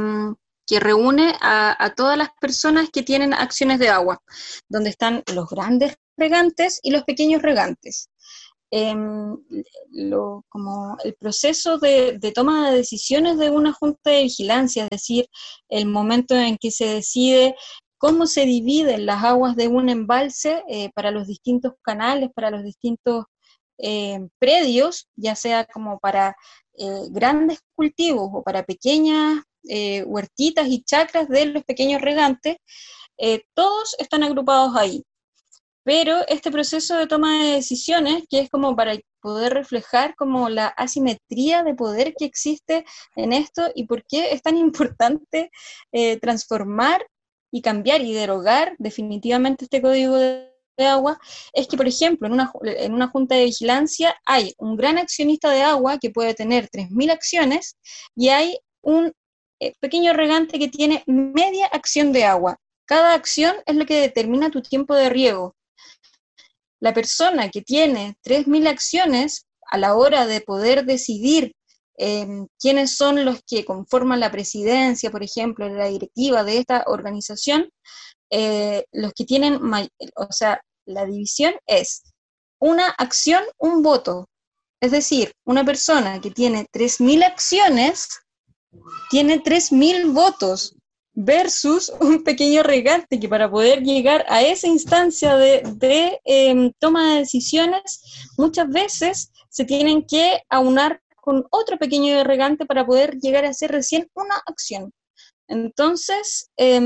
que reúne a, a todas las personas que tienen acciones de agua, donde están los grandes regantes y los pequeños regantes. Eh, lo, como el proceso de, de toma de decisiones de una junta de vigilancia, es decir, el momento en que se decide cómo se dividen las aguas de un embalse eh, para los distintos canales, para los distintos eh, predios, ya sea como para eh, grandes cultivos o para pequeñas Eh, huertitas y chacras de los pequeños regantes, eh, todos están agrupados ahí. Pero este proceso de toma de decisiones, que es como para poder reflejar como la asimetría de poder que existe en esto y por qué es tan importante eh, transformar y cambiar y derogar definitivamente este código de de agua, es que, por ejemplo, en una, en una junta de vigilancia hay un gran accionista de agua que puede tener tres mil acciones y hay un Eh, pequeño regante que tiene media acción de agua. Cada acción es lo que determina tu tiempo de riego. La persona que tiene tres mil acciones, a la hora de poder decidir eh, quiénes son los que conforman la presidencia, por ejemplo, la directiva de esta organización, eh, los que tienen, o sea, la división es una acción, un voto. Es decir, una persona que tiene tres mil acciones tiene tres mil votos versus un pequeño regante que para poder llegar a esa instancia de, de eh, toma de decisiones muchas veces se tienen que aunar con otro pequeño regante para poder llegar a hacer recién una acción. Entonces, eh,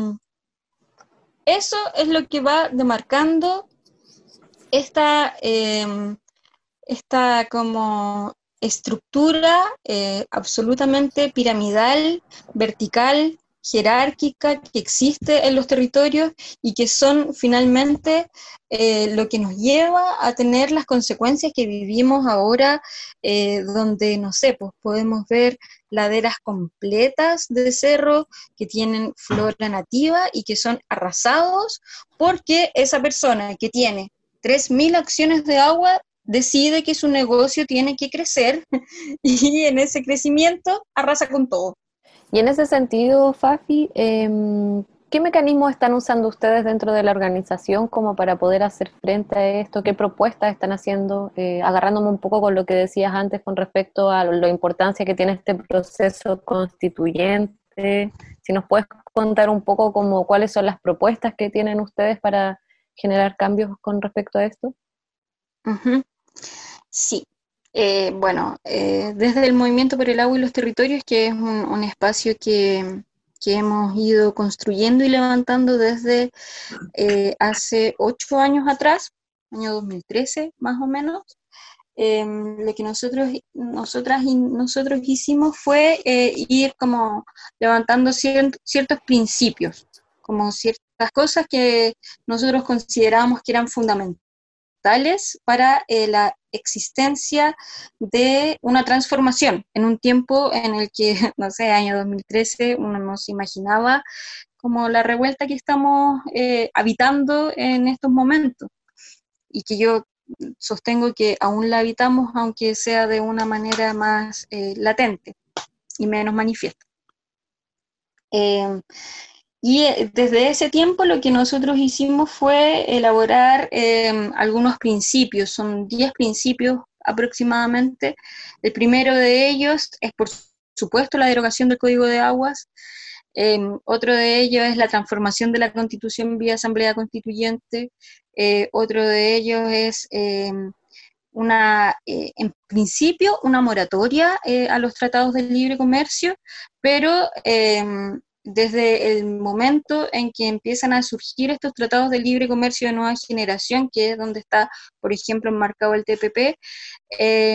eso es lo que va demarcando esta, eh, esta como estructura eh, absolutamente piramidal, vertical, jerárquica que existe en los territorios y que son finalmente eh, lo que nos lleva a tener las consecuencias que vivimos ahora, eh, donde, no sé, pues podemos ver laderas completas de cerro que tienen flora nativa y que son arrasados porque esa persona que tiene tres mil acciones de agua decide que su negocio tiene que crecer y en ese crecimiento arrasa con todo. Y en ese sentido, Fafi, eh, ¿qué mecanismos están usando ustedes dentro de la organización como para poder hacer frente a esto? ¿Qué propuestas están haciendo? Eh, agarrándome un poco con lo que decías antes con respecto a la importancia que tiene este proceso constituyente. Si nos puedes contar un poco como cuáles son las propuestas que tienen ustedes para generar cambios con respecto a esto. Uh-huh. Sí. Eh, bueno, eh, desde el Movimiento por el Agua y los Territorios, que es un, un espacio que, que hemos ido construyendo y levantando desde eh, hace ocho años atrás, año dos mil trece más o menos. Eh, lo que nosotros, nosotras y nosotros hicimos fue eh, ir como levantando cier- ciertos principios, como ciertas cosas que nosotros considerábamos que eran fundamentales para eh, la existencia de una transformación en un tiempo en el que, no sé, año dos mil trece, uno no se imaginaba como la revuelta que estamos eh, habitando en estos momentos, y que yo sostengo que aún la habitamos, aunque sea de una manera más eh, latente y menos manifiesta. Eh, y eh, desde ese tiempo lo que nosotros hicimos fue elaborar eh, algunos principios, son diez principios aproximadamente. El primero de ellos es, por supuesto, la derogación del Código de Aguas. Eh, otro de ellos es la transformación de la Constitución vía Asamblea Constituyente. Eh, otro de ellos es eh, una, eh, en principio, una moratoria eh, a los tratados de libre comercio, pero eh, desde el momento en que empiezan a surgir estos tratados de libre comercio de nueva generación, que es donde está, por ejemplo, enmarcado el T P P, eh,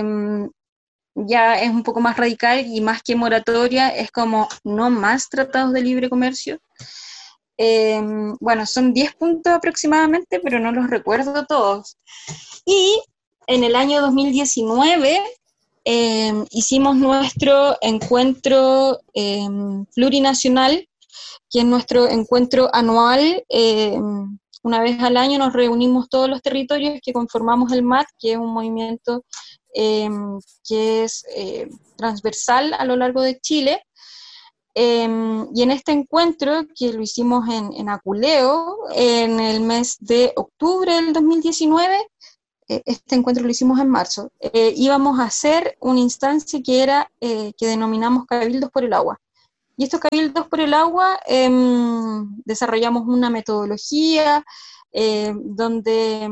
ya es un poco más radical, y más que moratoria, es como no más tratados de libre comercio. Eh, bueno, son diez puntos aproximadamente, pero no los recuerdo todos. Y en el año dos mil diecinueve eh, hicimos nuestro encuentro eh, plurinacional, que es nuestro encuentro anual. Eh, una vez al año nos reunimos todos los territorios que conformamos el M A T, que es un movimiento eh, que es eh, transversal a lo largo de Chile. Eh, y en este encuentro, que lo hicimos en, en Aculeo, en el mes de octubre del dos mil diecinueve, eh, este encuentro lo hicimos en marzo, eh, íbamos a hacer una instancia que era, eh, que denominamos Cabildos por el Agua. Y estos Cabildos por el Agua, eh, desarrollamos una metodología eh, donde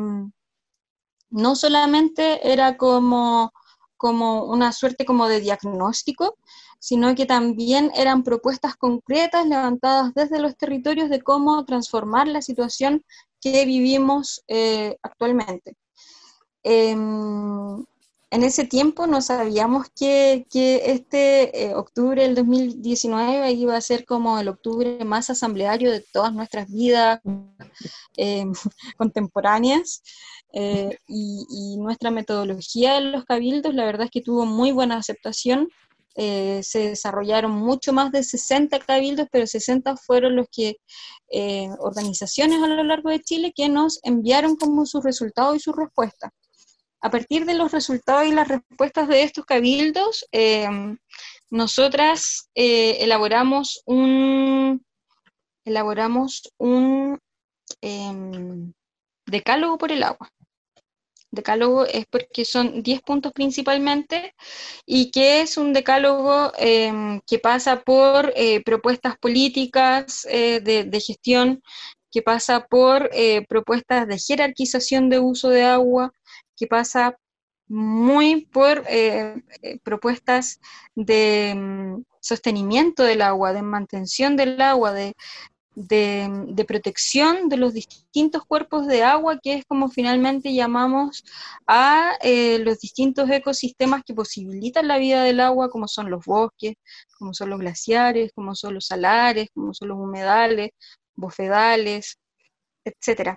no solamente era como, como una suerte como de diagnóstico, sino que también eran propuestas concretas levantadas desde los territorios de cómo transformar la situación que vivimos eh, actualmente. Eh, en ese tiempo no sabíamos que, que este eh, octubre del dos mil diecinueve iba a ser como el octubre más asambleario de todas nuestras vidas eh, contemporáneas. Eh, y, y nuestra metodología en los cabildos, la verdad es que tuvo muy buena aceptación. Eh, se desarrollaron mucho más de sesenta cabildos, pero sesenta fueron los que eh, organizaciones a lo largo de Chile que nos enviaron como sus resultados y sus respuestas. A partir de los resultados y las respuestas de estos cabildos, eh, nosotras eh, elaboramos un elaboramos un eh, decálogo por el agua. Decálogo es porque son diez puntos principalmente, y que es un decálogo eh, que pasa por eh, propuestas políticas eh, de, de gestión, que pasa por eh, propuestas de jerarquización de uso de agua, que pasa muy por eh, eh, propuestas de um, sostenimiento del agua, de mantención del agua, de De, de protección de los distintos cuerpos de agua, que es como finalmente llamamos a eh, los distintos ecosistemas que posibilitan la vida del agua, como son los bosques, como son los glaciares, como son los salares, como son los humedales, bofedales, etcétera.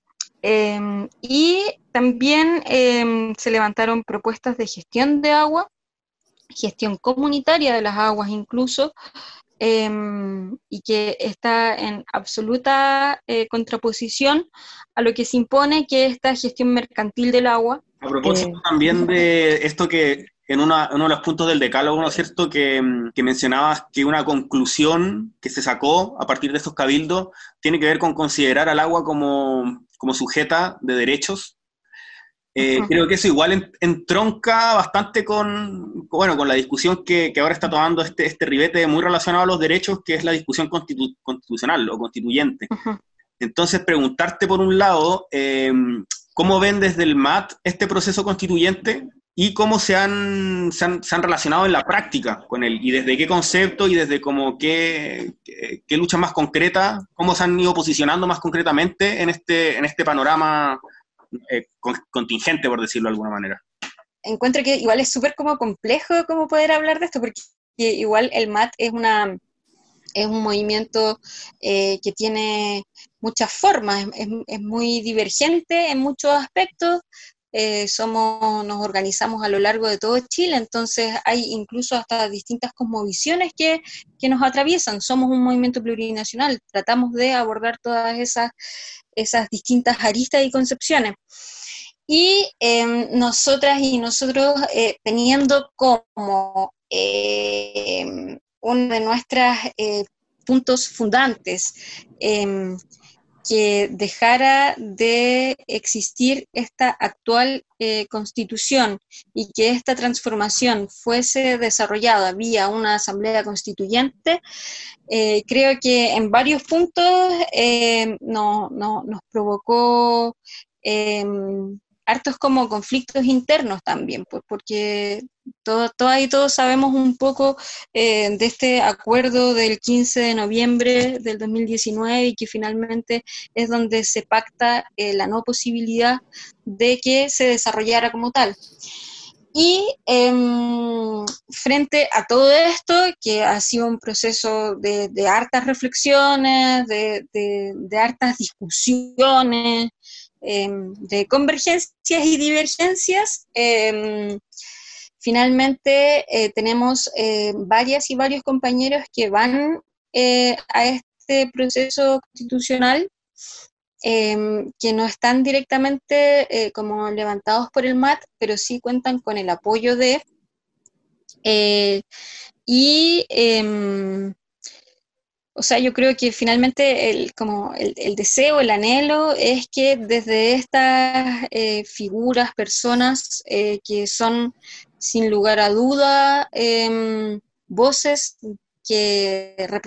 Eh, y también eh, se levantaron propuestas de gestión de agua, gestión comunitaria de las aguas incluso, Eh, y que está en absoluta eh, contraposición a lo que se impone, que es esta gestión mercantil del agua. A propósito Eh, también de esto que en una, uno de los puntos del decálogo, ¿no es cierto?, que, que mencionabas que una conclusión que se sacó a partir de estos cabildos tiene que ver con considerar al agua como, como sujeta de derechos. Eh, uh-huh. Creo que eso igual en, entronca bastante con, bueno, con la discusión que, que ahora está tomando este, este ribete muy relacionado a los derechos, que es la discusión constitu, constitucional o constituyente. Uh-huh. Entonces, preguntarte por un lado, eh, ¿cómo ven desde el M A T este proceso constituyente? y cómo se han, se han, se han relacionado en la práctica con él, y desde qué concepto y desde como qué, qué, qué lucha más concreta, cómo se han ido posicionando más concretamente en este, en este panorama eh, contingente, por decirlo de alguna manera. Encuentro que igual es súper como complejo como poder hablar de esto, porque igual el M A T es una... es un movimiento eh, que tiene muchas formas, es, es muy divergente en muchos aspectos, eh, somos, nos organizamos a lo largo de todo Chile, entonces hay incluso hasta distintas cosmovisiones que, que nos atraviesan, somos un movimiento plurinacional, tratamos de abordar todas esas, esas distintas aristas y concepciones. Y eh, nosotras y nosotros eh, teniendo como... Eh, uno de nuestros eh, puntos fundantes, eh, que dejara de existir esta actual eh, constitución y que esta transformación fuese desarrollada vía una asamblea constituyente, eh, creo que en varios puntos eh, no, no, nos provocó eh, hartos como conflictos internos también, pues, porque todo, todo ahí todos sabemos un poco eh, de este acuerdo del quince de noviembre del dos mil diecinueve y que finalmente es donde se pacta eh, la no posibilidad de que se desarrollara como tal. Y eh, frente a todo esto, que ha sido un proceso de, de hartas reflexiones, de, de, de hartas discusiones, eh, de convergencias y divergencias, eh, finalmente eh, tenemos eh, varias y varios compañeros que van eh, a este proceso constitucional, eh, que no están directamente eh, como levantados por el M A T, pero sí cuentan con el apoyo de, eh, y eh, o sea, yo creo que finalmente el, como el, el deseo, el anhelo es que desde estas eh, figuras, personas eh, que son sin lugar a duda eh, voces que representan